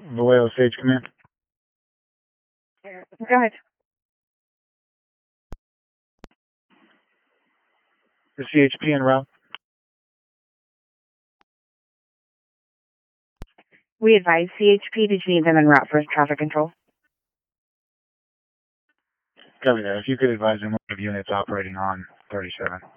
Vallejo Sage Command. Go ahead. The CHP en route. We advise CHP. Did you need them en route for traffic control? Copy that. If you could advise them of units operating on 37.